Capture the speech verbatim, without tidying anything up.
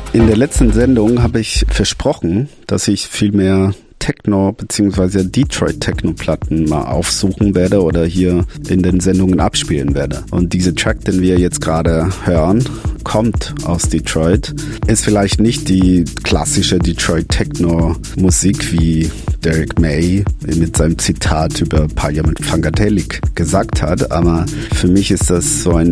In der letzten Sendung habe ich versprochen, dass ich viel mehr Techno bzw. Detroit Techno Platten mal aufsuchen werde oder hier in den Sendungen abspielen werde. Und dieser Track, den wir jetzt gerade hören, kommt aus Detroit. Ist vielleicht nicht die klassische Detroit Techno Musik, wie Derek May mit seinem Zitat über Parliament Funkadelic gesagt hat, aber für mich ist das so ein